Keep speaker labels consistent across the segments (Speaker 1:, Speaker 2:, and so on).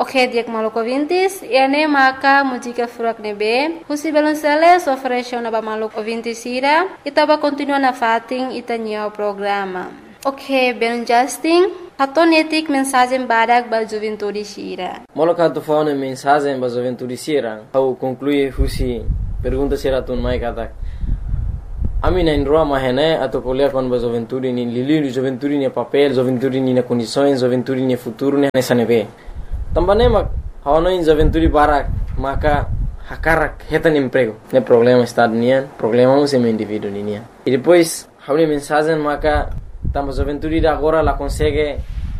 Speaker 1: Ok, diak maluco vintis, ene maka música furak nebe, husi belonceles oferece na ba maluco vintis ira, itaba continua na fating itanya o programa. Ok, ben Justin, hatonetik mensagem badak ba juventude sira.
Speaker 2: Moloka tu fauna mensagem ba juventude sira, au conclui husi pergunta sira tun mai katak. Ami na indroa mahene atau kuliah kon ba juventude ni lili juventude ni papel, juventude ni na condições, juventude ni futuro ni nessa nebe. Tambane mak hawano in juventude barak maka hakarak hetan emprego. Ne problema estado nian, problema um sem indivíduo nian. E depois hawni mensagem maka tamba juventude da agora la consegue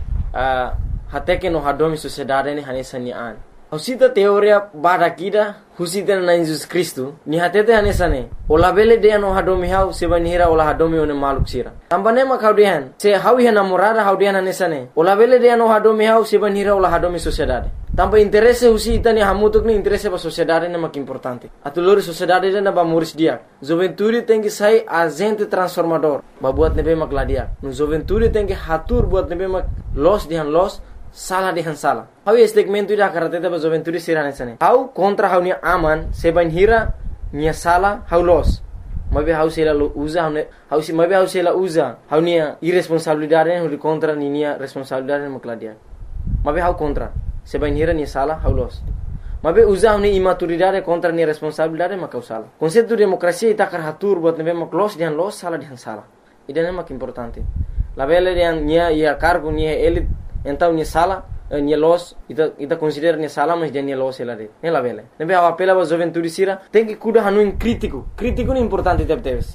Speaker 2: até que no hadomi sociedade ni hanesa ni an. Husita teoria badakida husita na Jesus Cristo ni hatete hanesa ne. Ola bele de no hadomi hau sebanira ola hadomi one maluk sira. Tambane mak haudian se hawi hana morada haudian hanesa ne. Ola bele de no hadomi hau sebanira ola hadomi sociedade. Tamba interesse husita ni hamutuk ni interesse ba sociedade ne mak importante. Atulori sociedade na ba muris dia. Juventude tem que sair agente transformador. Ba buat nebe mak ladia. No juventude tem que hatur buat nebe mak los dihan los salah dihan salah. Hau segmento ida karate ba juventude sirane sane. Hau kontra hau ni aman sebanira nia salah hau los. Mabe hau sela lo usa hau si mabe hau sela usa. Hau nia irresponsabilidade hu contra ni nia responsabilidade mak ladia. Mabe hau contra sebanira nia salah hau los. Mabe usa ni imaturidade contra ni responsabilidade mak hau salah. Konsepto demokrasia ita kar hatur buat nebe mak los dihan los salah dihan salah. Ida mak importante. La bele dihan nia ia cargo nia elit então ni sala ni los ita considera ni sala mas dia ni los ela de ne la vele nebe a apela ba juventude sira tem que cuida hanu in crítico ni importante teves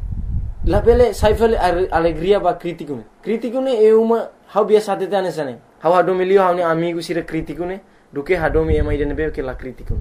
Speaker 2: la vele saifel alegria ba crítico ne é uma how biasa te tane sane how hadomi lio how ni amigo sira crítico ne do que hadomi e mai de nebe que la crítico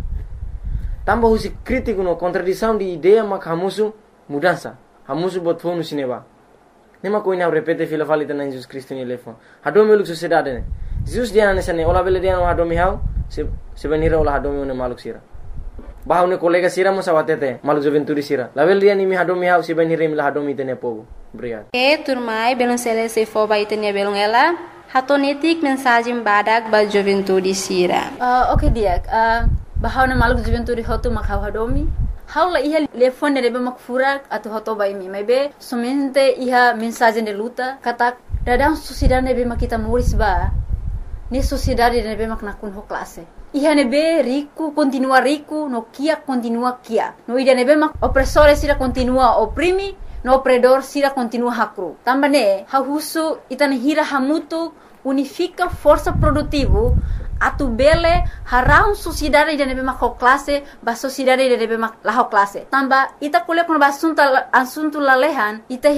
Speaker 2: tamba husi crítico no contradição de ideia mak hamusu mudança hamusu bot fonu sineba. Nema ko ina repete fila falita na Jesus Cristo ni lefon. Hadomi uluk sociedade ne. Jesus dia na sane ola bele dia no hadomi hau se benira ola hadomi one maluk sira. Bahau ne kolega sira mo sawatete maluk juventude sira. La bele dia ni mi hadomi hau se benira mi la hadomi tene pogo. Obrigado.
Speaker 1: Turmai belon sele se fo ba itenia belon ela. Hatonetik mensagem badak ba juventude sira.
Speaker 3: Okay diak. Bahau na maluk juventude hotu mak hau hadomi. Haula iha telefone rebe mak furak atau hoto bai mi maybe somente iha mensagem de luta katak dadang sociedade nebe mak kita muris ba ni sociedade nebe mak nakun ho classe iha nebe rico continua rico no kia continua kia no ida nebe mak opressore sira continua oprimi no opredor sira continua hakru tambane hahusu itana hira hamutu unifica força produtivo atu bele harau sociedade de nebe mak classe ba sociedade de nebe mak la classe tamba ita kuliah kun ba asunto lalehan ita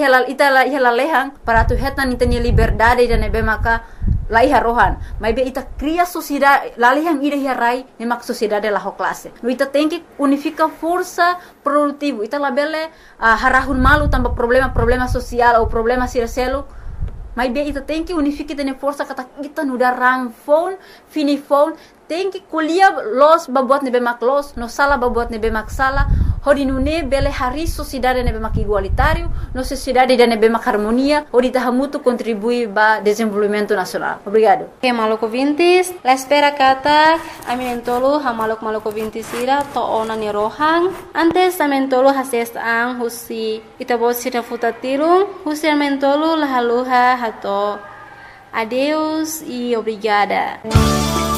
Speaker 3: la lehan para tu hetan ita ni liberdade de nebe maka la iha rohan mai be ita cria sociedade lalehan ida hirai ne mak sociedade la classe no ita tem que unifica força produtivo ita la bele harahun malu tamba problema social ou problema siraselo. Mas bem, ita tem que unificar tene força kata kita nuda rang phone, fini phone, tem que colher los babuat nebe mak los, no sala babuat nebe mak sala, hodi nune bele hari sociedade nebe mak igualitário, no sociedade de nebe mak harmonia, hodi tahamutu contribui ba desenvolvimento nacional. Obrigado.
Speaker 1: Okay, maluco vintis, la espera kata, aminentolo ha maluco vintis ira to ona ni rohang, antes amentolo hases ang husi itabot sira futatirung, husi amentolo la haluha hato. Adeus e obrigada.